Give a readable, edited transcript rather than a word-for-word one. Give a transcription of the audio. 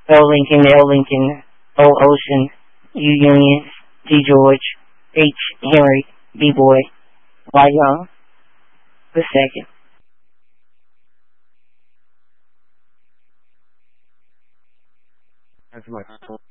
L. Lincoln, L. Lincoln, O. Ocean, U. Union, G. George, H. Henry, B. Boy, Y. Young, the second. That's my